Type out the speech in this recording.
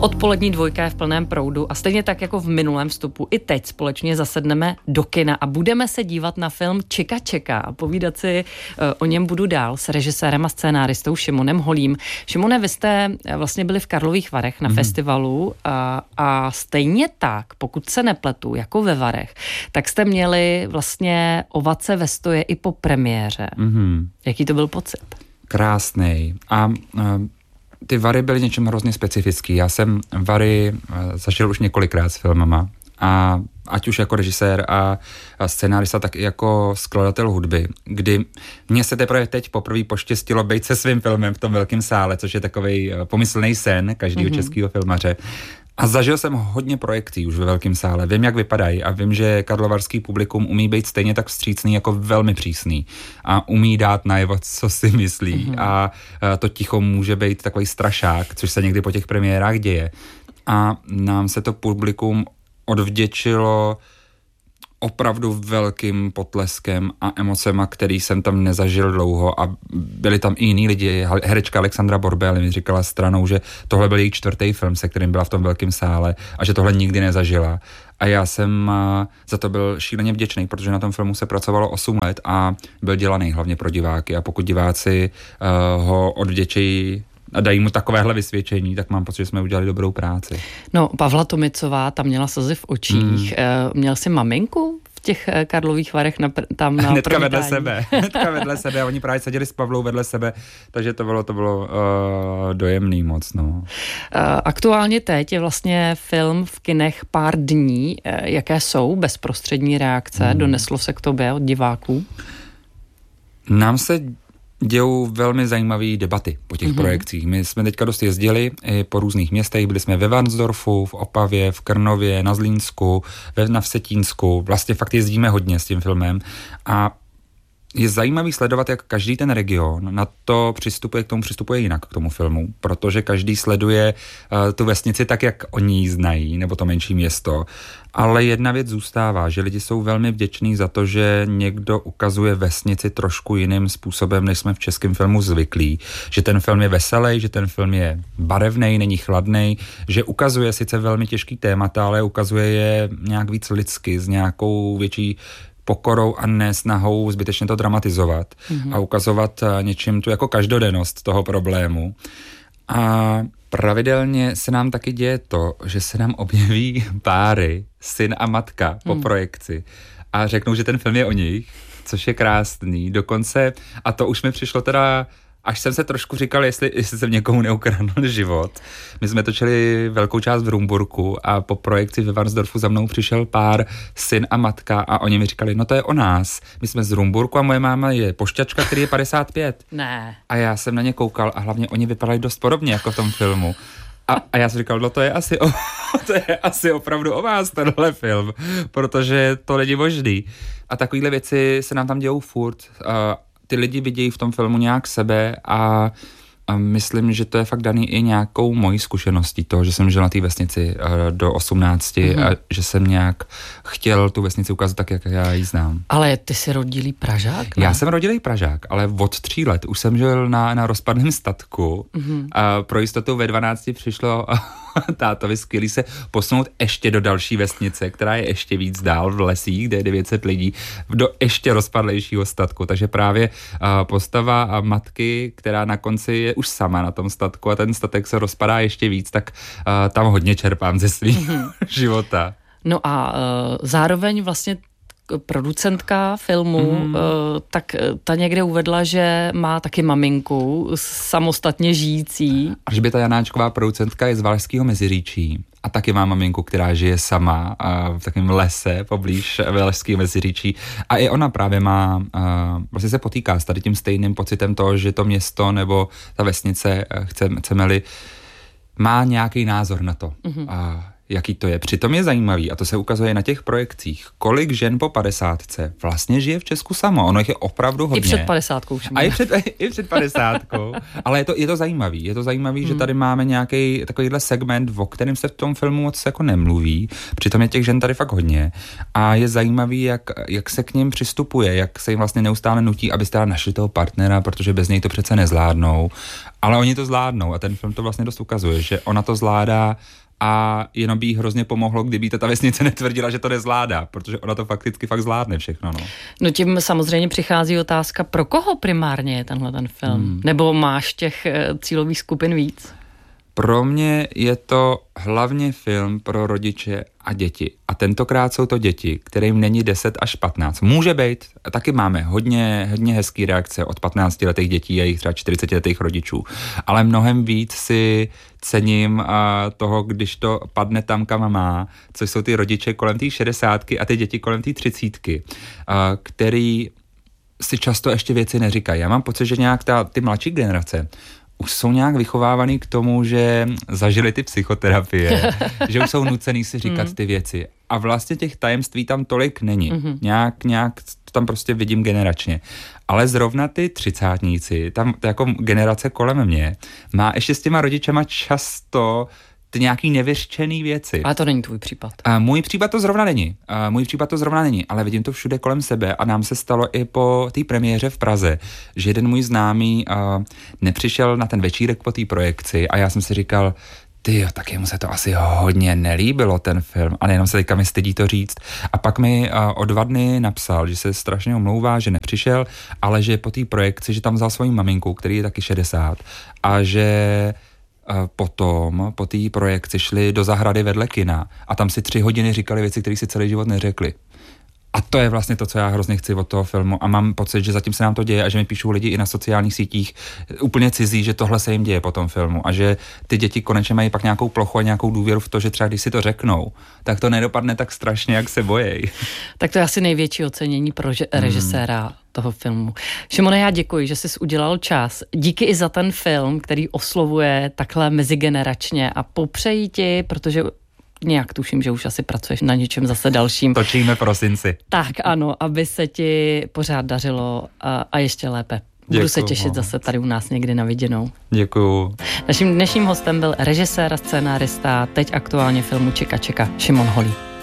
Odpolední dvojka je v plném proudu a stejně tak jako v minulém vstupu i teď společně zasedneme do kina a budeme se dívat na film Čeka čeká a povídat si o něm budu dál s režisérem a scénáristou Šimonem Holím. Šimone, vy jste vlastně byli v Karlových Varech na festivalu a stejně tak, pokud se nepletu, jako ve Varech, tak jste měli vlastně ovace ve stoje i po premiéře. Jaký to byl pocit? Krásnej. A ty Vary byly něčím hrozně specifický. Já jsem Vary zažil už několikrát s filmama. A ať už jako režisér a scénárista, tak i jako skladatel hudby, kdy mně se teprve teď poprvé poštěstilo být se svým filmem v tom velkém sále, což je takovej pomyslný sen každého českého filmaře. A zažil jsem hodně projekcí už ve velkém sále. Vím, jak vypadají a vím, že karlovarský publikum umí být stejně tak vstřícný jako velmi přísný a umí dát najevo, co si myslí a to ticho může být takový strašák, což se někdy po těch premiérách děje. A nám se to publikum odvděčilo opravdu velkým potleskem a emocema, který jsem tam nezažil dlouho a byli tam i jiní lidi. Herečka Alexandra Borbély mi říkala stranou, že tohle byl její 4. film, se kterým byla v tom velkém sále a že tohle nikdy nezažila. A já jsem za to byl šíleně vděčný, protože na tom filmu se pracovalo 8 let a byl dělaný hlavně pro diváky a pokud diváci ho odvděčejí a dají mu takovéhle vysvědčení, tak mám pocit, že jsme udělali dobrou práci. No, Pavla Tomicová tam měla slzy v očích. Měl jsi maminku v těch Karlových Varech tam na hnedka vedle sebe. Oni právě seděli s Pavlou vedle sebe, takže to bylo dojemný moc. No. Aktuálně teď je vlastně film v kinech pár dní. Jaké jsou bezprostřední reakce? Doneslo se k tobě od diváků? Nám se dějou velmi zajímavé debaty po těch projekcích. My jsme teďka dost jezdili po různých městech, byli jsme ve Varnsdorfu, v Opavě, v Krnově, na Zlínsku, na Vsetínsku. Vlastně fakt jezdíme hodně s tím filmem a je zajímavý sledovat, jak každý ten region na to přistupuje jinak k tomu filmu, protože každý sleduje tu vesnici tak, jak oni ji znají, nebo to menší město. Ale jedna věc zůstává, že lidi jsou velmi vděční za to, že někdo ukazuje vesnici trošku jiným způsobem, než jsme v českém filmu zvyklí. Že ten film je veselý, že ten film je barevný, není chladný, že ukazuje sice velmi těžký témata, ale ukazuje je nějak víc lidsky, s nějakou větší pokorou a ne snahou zbytečně to dramatizovat a ukazovat něčím tu jako každodennost toho problému. A pravidelně se nám taky děje to, že se nám objeví páry, syn a matka po projekci a řeknou, že ten film je o nich, což je krásný. Dokonce, a to už mi přišlo teda, až jsem se trošku říkal, jestli jsem někomu neukradl život. My jsme točili velkou část v Rumburku a po projekci ve Varnsdorfu za mnou přišel pár, syn a matka a oni mi říkali, no to je o nás. My jsme z Rumburku a moje máma je pošťačka, který je 55. Ne. A já jsem na ně koukal a hlavně oni vypadali dost podobně jako v tom filmu. A já jsem říkal, no to je asi opravdu o vás tenhle film, protože to není možný. A takovýhle věci se nám tam dějou furt. Ty lidi vidějí v tom filmu nějak sebe a myslím, že to je fakt daný i nějakou mojí zkušeností toho, že jsem žil na té vesnici do 18 a že jsem nějak chtěl tu vesnici ukázat tak, jak já ji znám. Ale ty jsi rodilý Pražák, ne? Já jsem rodilý Pražák, ale od 3 let už jsem žil na rozpadném statku a pro jistotu ve 12 přišlo tátovi skvělý se posunout ještě do další vesnice, která je ještě víc dál v lesích, kde je 900 lidí, do ještě rozpadlejšího statku. Takže právě postava matky, která na konci je už sama na tom statku a ten statek se rozpadá ještě víc, tak tam hodně čerpám ze svého života. No a zároveň vlastně producentka filmu, tak ta někde uvedla, že má taky maminku samostatně žijící. Alžběta Janáčková, producentka, je z Valašského Meziříčí a taky má maminku, která žije sama v takovém lese poblíž Valašského Meziříčí a i ona právě má, vlastně se potýká s tady tím stejným pocitem toho, že to město nebo ta vesnice, chceme-li, má nějaký názor na to, jaký to je. Přitom je zajímavý, a to se ukazuje na těch projekcích, kolik žen po 50 vlastně žije v Česku samo. Ono jich je opravdu hodně. I před 50 už. A i před 50. Ale je to zajímavý. Je to zajímavý, že tady máme nějaký takovýhle segment, o kterém se v tom filmu moc jako nemluví. Přitom je těch žen tady fakt hodně. A je zajímavý, jak se k nim přistupuje, jak se jim vlastně neustále nutí, abyste našli toho partnera, protože bez něj to přece nezvládnou. Ale oni to zvládnou a ten film to vlastně dost ukazuje, že ona to zvládá a jenom by jí hrozně pomohlo, kdyby ta vesnice netvrdila, že to nezvládá, protože ona to fakticky fakt zvládne všechno. No tím samozřejmě přichází otázka, pro koho primárně je tenhle ten film? Nebo máš těch cílových skupin víc? Pro mě je to hlavně film pro rodiče a děti. A tentokrát jsou to děti, kterým není 10 až 15. Může být, taky máme hodně hezký reakce od 15letých dětí a jejich třeba 40letých rodičů. Ale mnohem víc si cením toho, když to padne tam, kam má, což jsou ty rodiče kolem té 60 a ty děti kolem té 30, který si často ještě věci neříkají. Já mám pocit, že nějak ty mladší generace už jsou nějak vychovávaný k tomu, že zažili ty psychoterapie, že už jsou nucený si říkat ty věci. A vlastně těch tajemství tam tolik není. Nějak tam prostě vidím generačně. Ale zrovna ty 30níci, tam jako generace kolem mě, má ještě s těma rodičema často ty nějaký nevyřčený věci. Ale to není tvůj případ. Můj případ to zrovna není. Ale vidím to všude kolem sebe a nám se stalo i po té premiéře v Praze, že jeden můj známý nepřišel na ten večírek po té projekci a já jsem si říkal, tyjo, tak jemu se to asi hodně nelíbilo, ten film, a nejenom se teďka mi stydí to říct. A pak mi o 2 dny napsal, že se strašně omlouvá, že nepřišel, ale že po té projekci, že tam vzal svoji maminku, který je taky 60, a že potom po té projekci šli do zahrady vedle kina a tam si 3 hodiny říkali věci, které si celý život neřekli. A to je vlastně to, co já hrozně chci od toho filmu a mám pocit, že zatím se nám to děje a že mi píšou lidi i na sociálních sítích úplně cizí, že tohle se jim děje po tom filmu a že ty děti konečně mají pak nějakou plochu a nějakou důvěru v to, že třeba když si to řeknou, tak to nedopadne tak strašně, jak se bojejí. Tak to je asi největší ocenění pro režiséra toho filmu. Šimone, já děkuji, že jsi udělal čas. Díky i za ten film, který oslovuje takhle mezigeneračně a popřeji ti, protože nějak tuším, že už asi pracuješ na něčem zase dalším. Točíme prosinci. Tak ano, aby se ti pořád dařilo a ještě lépe. Budu se těšit zase tady u nás někdy na viděnou. Děkuju. Naším dnešním hostem byl režisér a scénárista teď aktuálně filmu Čeka Čeka Šimon Holý.